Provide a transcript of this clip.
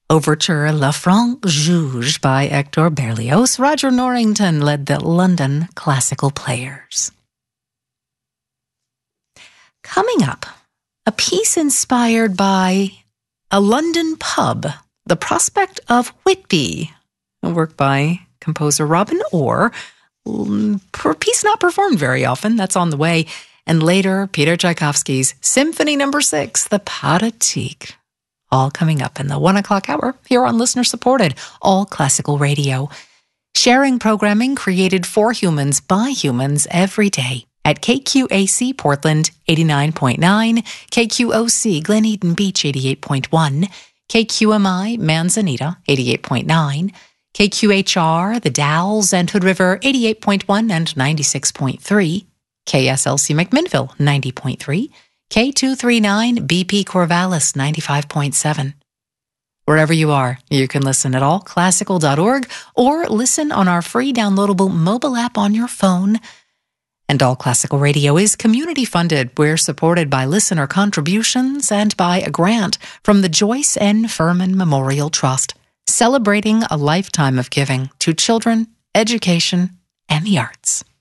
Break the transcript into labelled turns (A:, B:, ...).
A: Overture La Franc Juge by Hector Berlioz. Roger Norrington led the London Classical Players. Coming up, a piece inspired by a London pub, The Prospect of Whitby, a work by composer Robin Orr. A piece not performed very often, that's on the way. And later, Peter Tchaikovsky's Symphony No. 6, The Pathetique. All coming up in the 1 o'clock hour here on listener-supported All Classical Radio. Sharing programming created for humans by humans every day at KQAC Portland 89.9, KQOC Glen Eden Beach 88.1, KQMI Manzanita 88.9, KQHR The Dalles and Hood River 88.1 and 96.3, KSLC McMinnville 90.3, K239 BP Corvallis 95.7. Wherever you are, you can listen at allclassical.org or listen on our free downloadable mobile app on your phone. And All Classical Radio is community funded. We're supported by listener contributions and by a grant from the Joyce N. Furman Memorial Trust, celebrating a lifetime of giving to children, education, and the arts.